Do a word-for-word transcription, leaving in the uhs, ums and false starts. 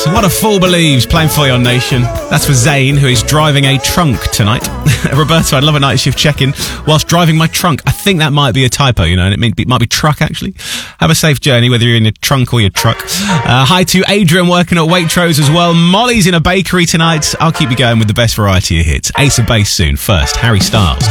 What a Fool Believes, playing for your nation. That's for Zane, who is driving a trunk tonight. Roberto, I'd love a night shift check-in whilst driving my trunk. I think that might be a typo, you know, and it, mean, it might be truck, actually. Have a safe journey, whether you're in your trunk or your truck. Uh, hi to Adrian, working at Waitrose as well. Molly's in a bakery tonight. I'll keep you going with the best variety of hits. Ace of Base soon. First, Harry Styles.